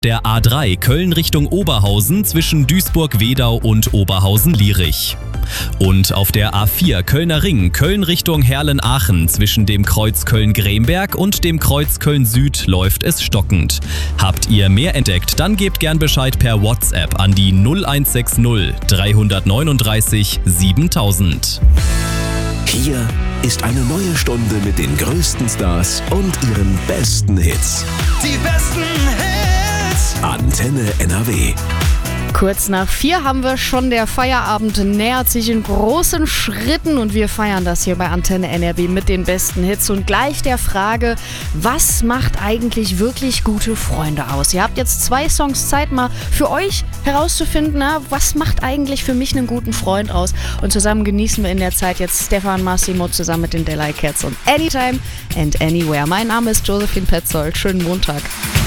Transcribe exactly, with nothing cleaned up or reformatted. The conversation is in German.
Der A drei Köln Richtung Oberhausen zwischen Duisburg-Wedau und Oberhausen-Lierich. Und auf der A vier Kölner Ring Köln Richtung Herlen-Aachen zwischen dem Kreuz Köln-Gremberg und dem Kreuz Köln-Süd läuft es stockend. Habt ihr mehr entdeckt, dann gebt gern Bescheid per WhatsApp an die null eins sechs null drei neun drei siebentausend. Hier ist eine neue Stunde mit den größten Stars und ihren besten Hits. Die besten Hits. Antenne N R W. Kurz nach vier haben wir schon, der Feierabend nähert sich in großen Schritten und wir feiern das hier bei Antenne N R W mit den besten Hits und gleich der Frage, was macht eigentlich wirklich gute Freunde aus? Ihr habt jetzt zwei Songs Zeit, mal für euch herauszufinden, na, was macht eigentlich für mich einen guten Freund aus? Und zusammen genießen wir in der Zeit jetzt Stefan Massimo zusammen mit den Delay Cats und Anytime and Anywhere. Mein Name ist Josephine Petzold. Schönen Montag.